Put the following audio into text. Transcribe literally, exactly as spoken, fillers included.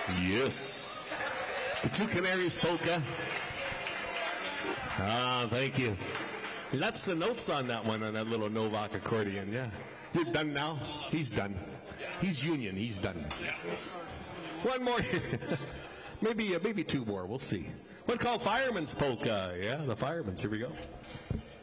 Yes. The Two Canaries polka. Ah, thank you. Lots of notes on that one, on that little Novak accordion, yeah. You're done now? He's done. He's union, he's done. One more. maybe, uh, maybe two more, we'll see. One called Fireman's Polka. Yeah, the Fireman's, here we go.